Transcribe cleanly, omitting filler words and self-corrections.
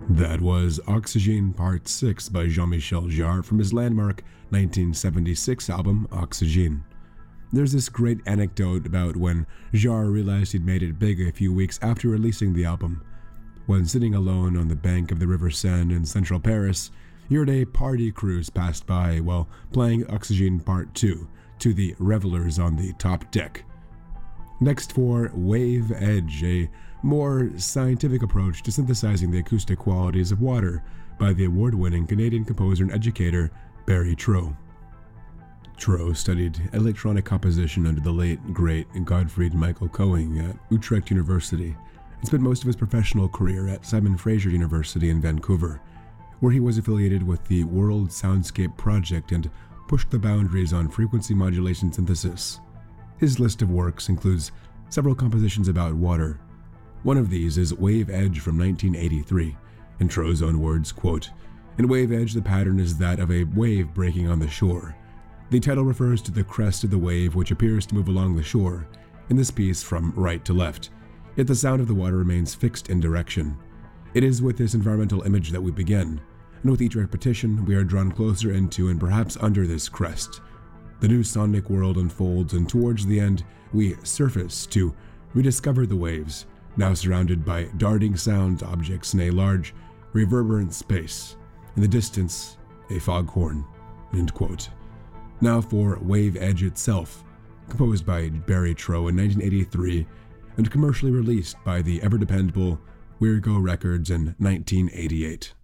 That was Oxygen Part 6 by Jean-Michel Jarre from his landmark 1976 album Oxygen. There's this great anecdote about when Jarre realized he'd made it big a few weeks after releasing the album. When sitting alone on the bank of the River Seine in central Paris, he heard a party cruise passed by while playing Oxygen Part 2 to the revelers on the top deck. Next for Wave Edge, a more scientific approach to synthesizing the acoustic qualities of water by the award-winning Canadian composer and educator Barry Troe. Troe studied electronic composition under the late, great Gottfried Michael Koenig at Utrecht University and spent most of his professional career at Simon Fraser University in Vancouver, where he was affiliated with the World Soundscape Project and pushed the boundaries on frequency modulation synthesis. His list of works includes several compositions about water. One of these is Wave Edge from 1983. In Troe's own words, quote, "In Wave Edge, the pattern is that of a wave breaking on the shore. The title refers to the crest of the wave which appears to move along the shore, in this piece from right to left, yet the sound of the water remains fixed in direction. It is with this environmental image that we begin, and with each repetition we are drawn closer into and perhaps under this crest. The new sonic world unfolds, and towards the end we surface to rediscover the waves, now surrounded by darting sound objects in a large, reverberant space. In the distance, a foghorn." End quote. Now for Wave Edge itself, composed by Barry Troe in 1983 and commercially released by the ever-dependable Virgo Records in 1988.